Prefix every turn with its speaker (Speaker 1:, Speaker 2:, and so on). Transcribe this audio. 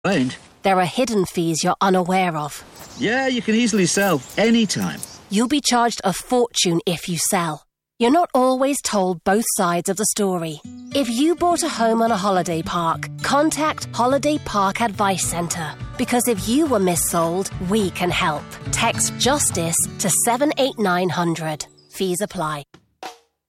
Speaker 1: Mind?
Speaker 2: There are hidden fees you're unaware of.
Speaker 1: Yeah, you can easily sell anytime.
Speaker 2: You'll be charged a fortune if you sell. You're not always told both sides of the story. If you bought a home on a holiday park, contact Holiday Park Advice Centre. Because if you were missold, we can help. Text JUSTICE to 78900. Fees apply.